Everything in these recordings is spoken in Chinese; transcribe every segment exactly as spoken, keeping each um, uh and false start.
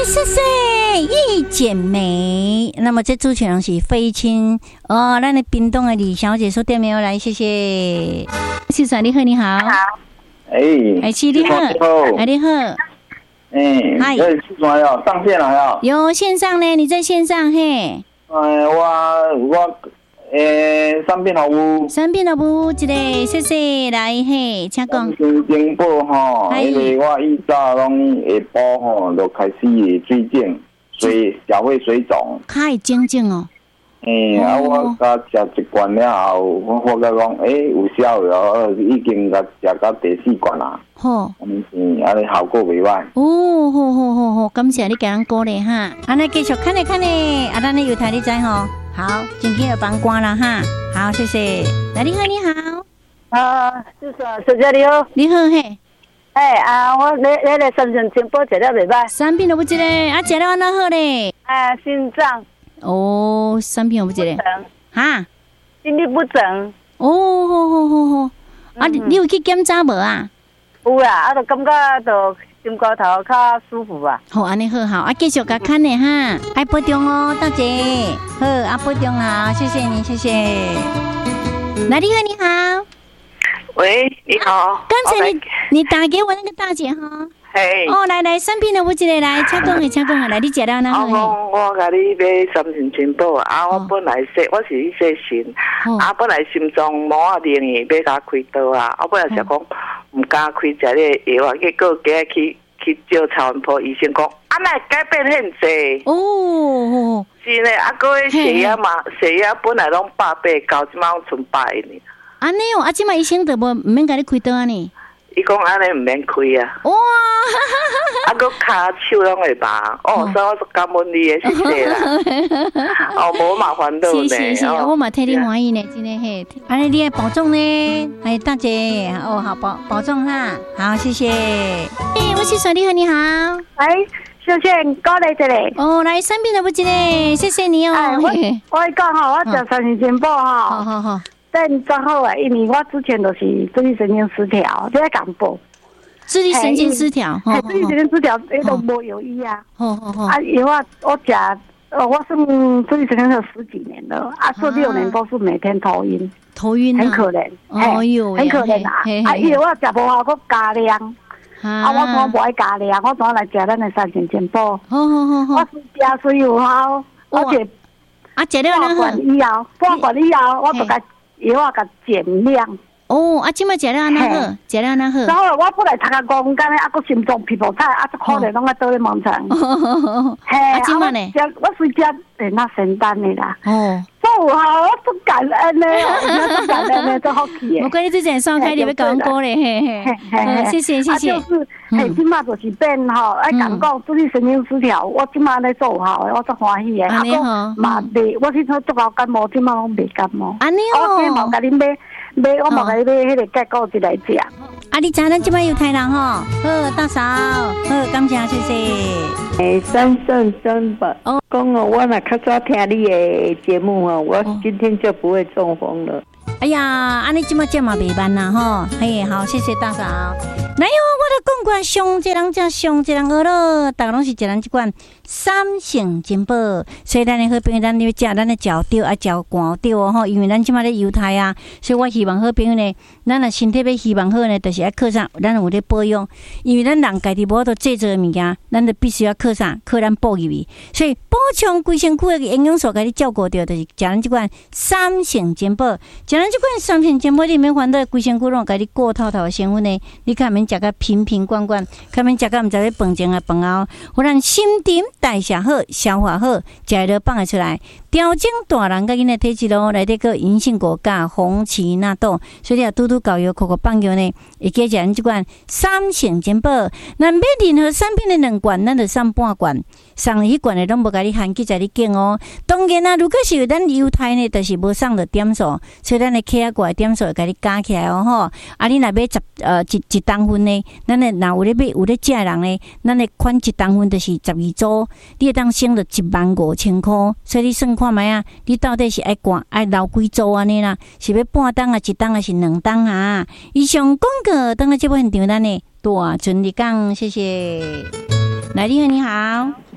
谢谢一剪梅。那么这主持人是飞亲哦，咱的屏东的李小姐说电没有来，谢谢。先生你好，你好。 好。哎， 哎，七你好，哎你好。 哎，嗨，是什么哟？上线了哟？ 有线上呢，你在线上嘿？ 哎，我我诶，三边服务， 三边服务一个，谢谢来嘿，请讲。 新京报吼，因为我以早拢下晡吼就开始水肿，水小会水肿。 开肿肿哦。 诶、欸，啊，我甲食一罐了后，我发觉讲，诶、欸，有效了，已经甲食到第四罐啦。好，嗯，安尼效果袂歹。 哦，好好好好，感谢你给人鼓励哈。安尼继续看咧看咧，啊，咱咧有台你知吼。好，今天要帮关了哈。好，谢谢。来，你好，你好。 啊，就是小姐你好。 你好嘿。 哎啊，我你你来三线清波食了袂歹。 三片都不一个，啊，食了安怎好咧？ 啊，心脏。 哦，三片有一个，哈， 心律不整。 哦，好好好好，啊，你有去检查无啊？ 有啦，啊，就感觉就心肝头较舒服啊。 好，安尼好好，啊，继续甲看呢哈，爱保重哦，大姐，好，啊，保重好，谢谢你，谢谢。来，你好，你好。 喂，你好。 刚才你你打给我那个大姐哈。 嘿， 哦，来来，三片的有一个来，请讲的，请讲的，来，你食了哪好？ 我我甲你买三线清宝啊！我本来说我是去洗心，啊，本来心脏毛啊灵去要甲开刀啊，我本来想讲唔敢开食个药啊，结果今日去去照超音波，医生讲啊，那改变很济。 哦， 是呢，啊，个血压嘛，血压本来拢百八九，即马剩百呢。 安尼哦，啊，即马医生都无唔免甲你开刀啊呢？ 伊讲安尼唔免开啊！ 哇！ 啊，佮骹手拢会麻哦，所以我就感恩你的，谢谢啦。哦，无麻烦到呢。 是是是，我嘛替你欢喜呢，真的嘿。安尼你要保重呢，哎，大姐，哦，好保保重哈，好，谢谢。哎，我是水你好，你好。 哎，小姐，过来这里。 哦，来三边的不一个，谢谢你哦。 哎，我我讲吼，我食三年前报哈。 好好好。 但最好啊，因为我之前都是自律神经失调，在感报。 自律神经失调， 嘿，自律神经失调，伊都无有医啊。 好好好。 啊，因为我我食，呃，我是自律神经有十几年了，啊，这六年都是每天头晕。 头晕很可怜。 哎呦， 很可怜啊！啊，因为我食无好，我加量。啊，我从无爱加量，我从来食咱的三线健保。 好好好好。 我是食水有效，而且啊，食了半罐以后，半罐以后，我就甲药啊，甲减量。 哦，啊，即摆食了安那好，食了安那好。 然后我本来读啊五间咧，啊，佫心脏皮肤差，啊，可怜拢啊倒咧盲肠。嘿，啊，我食我是食诶那仙丹的啦。哦。做好，我足感恩咧，我足感恩咧，足好气诶。 我跟你之前双开你要讲过咧，嘿嘿。嘿谢谢谢谢。 啊，就是嘿，即马就是变吼，爱感觉自律神经失调，我即马咧做好诶，我足欢喜诶。 安尼吼。 嘛袂，我去做足够感冒，即马拢袂感冒。 安尼哦。 我今毛甲你买买，我毛甲你买迄个结果一来食。 啊，你知咱即摆犹太人吼，好大嫂，好感谢谢谢。 诶，三圣三宝，哦，讲哦，我若较早听你的节目哦，我今天就不会中风了。 哎呀，安尼即摆这嘛袂慢啦吼，嘿，好，谢谢大嫂。来哟，我来讲关上一人才上一人学咯，大家拢是一人一罐三性珍宝，所以咱的好朋友，咱要食咱的脚吊啊，脚寒吊哦吼，因为咱即摆咧犹太啊，所以我希望好朋友呢，咱若身体要希望好呢，就是要靠啥，咱有咧保养，因为咱人家己无法度制作的物件，咱就必须要靠啥，靠咱补入去，所以补充规身躯的营养素，甲你照顾到，就是食咱即罐三性珍宝，食咱即款三性珍宝里面烦恼规身躯拢甲你过透透的成分呢，你看免食甲瓶瓶罐罐，看免食甲毋知咧饭前啊饭后，互咱心沉代谢好，消化好，食了放会出来，调整大人甲囡仔体质咯，内底个银杏果加红荠纳豆，所以啊，拄拄搞药、口口放药呢，会加食咱即罐三性珍宝。那买任何产品的两罐，咱就送半罐，送迄罐的拢无甲你限期在你拣哦。当然啊，如果是有咱犹太呢，就是无送着点数，所以咱的 K 啊怪点数会甲你加起来哦吼。啊，你若买十呃一一当分呢，咱的若有咧买有咧食的人呢，咱的款一当分就是十二组，你会当省着一万五千块。所以你算看卖啊，你到底是爱管爱留几组安尼啦？是要半当啊，一当还是两当啊？以上广告等下这部现场咱呢大顺利讲，谢谢。来，你好，你好。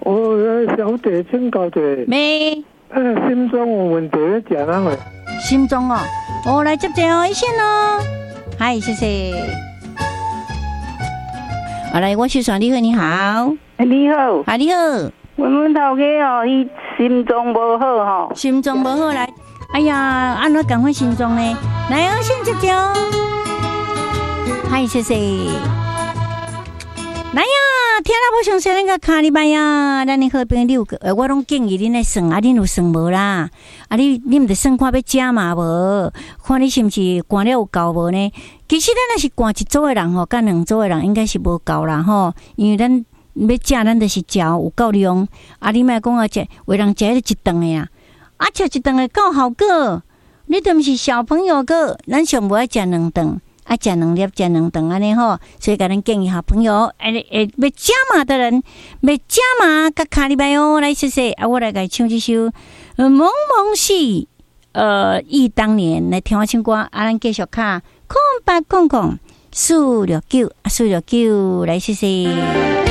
我小姐请教者。 没。 呃，心脏有问题，要食哪个？ 心脏哦，我来接接哦，一线哦。嗨，谢谢。好，来，我是爽你好，你好。 你好。 啊，你好。 阮阮头家哦，伊心脏无好吼。 心脏无好来，哎呀，安怎讲款心脏呢？来哦，先接接哦。嗨，谢谢。来呀，听了无详细那个卡哩拜呀，咱的好朋友个，我拢建议恁来算啊，恁有算无啦？啊，你你毋得算看要食嘛无？看你是毋是灌了有够无呢？其实咱若是灌一组的人吼，甲两组的人应该是无够啦吼，因为咱要食，咱就是食有够量。啊，你莫讲啊，食为人食一顿的啊，啊食一顿的够效果，你都毋是小朋友个，咱上无爱食两顿。啊，食两粒，食两顿安尼吼，所以甲咱建议好朋友，诶诶，要加码的人，要加码，甲卡哩拜哦，来谢谢啊！我来甲唱这首《蒙蒙是呃忆当年》来听我唱歌，啊，咱继续卡空八空空四六九，四六九，来谢谢。